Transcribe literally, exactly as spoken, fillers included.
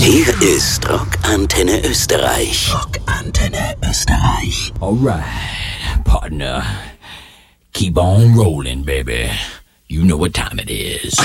Hier ist Rockantenne Österreich. Rockantenne Österreich. Alright, partner. Keep on rolling, baby. You know what time it is.